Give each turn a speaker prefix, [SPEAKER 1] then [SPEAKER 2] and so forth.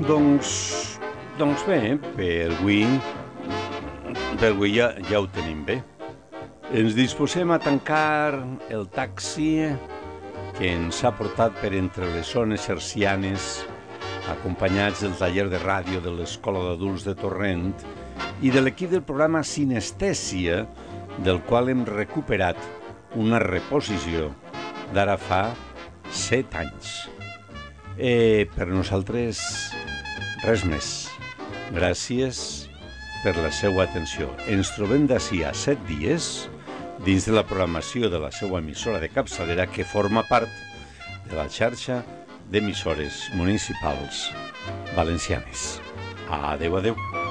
[SPEAKER 1] Doncs bé, per avui ja ho tenim bé. Ens disposem a tancar el taxi que ens ha portat per entre les zones hercianes, acompanyats del taller de ràdio de l'Escola d'Adults de Torrent i de l'equip del programa Sinestèsia, del qual hem recuperat una reposició d'ara fa 7 anys. Per nosaltres, res més. Gràcies per la seva atenció. Ens trobem d'ací a 7 dies dins de la programació de la seva emissora de capçalera que forma part de la xarxa d'emissores municipals valencianes. Adéu, adéu.